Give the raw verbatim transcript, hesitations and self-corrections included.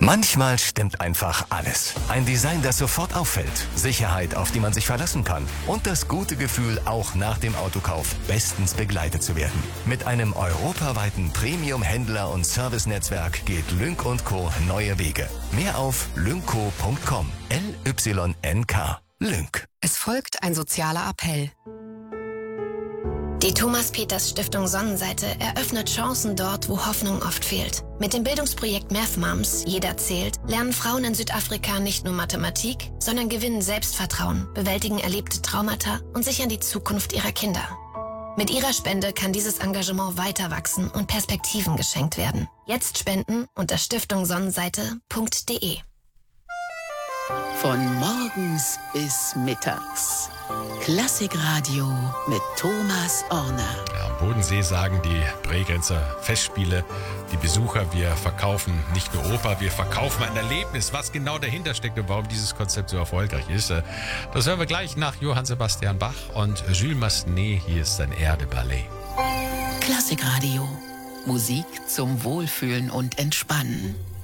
Manchmal stimmt einfach alles. Ein Design, das sofort auffällt. Sicherheit, auf die man sich verlassen kann. Und das gute Gefühl, auch nach dem Autokauf bestens begleitet zu werden. Mit einem europaweiten Premium-Händler- und Servicenetzwerk geht Lynk und Co. neue Wege. Mehr auf lynco punkt com. L Y N K. Lynk. Es folgt ein sozialer Appell. Die Thomas Peters Stiftung Sonnenseite eröffnet Chancen dort, wo Hoffnung oft fehlt. Mit dem Bildungsprojekt Math Moms, Jeder zählt, lernen Frauen in Südafrika nicht nur Mathematik, sondern gewinnen Selbstvertrauen, bewältigen erlebte Traumata und sichern die Zukunft ihrer Kinder. Mit ihrer Spende kann dieses Engagement weiter wachsen und Perspektiven geschenkt werden. Jetzt spenden unter stiftung sonnenseite punkt de. Von morgens bis mittags. Klassikradio mit Thomas Orner. Ja, am Bodensee sagen die Bregenzer Festspiele, die Besucher, wir verkaufen nicht nur Oper, wir verkaufen ein Erlebnis. Was genau dahinter steckt und warum dieses Konzept so erfolgreich ist, das hören wir gleich nach Johann Sebastian Bach und Jules Massenet. Hier ist ein Erde-Ballet. Klassikradio. Musik zum Wohlfühlen und Entspannen.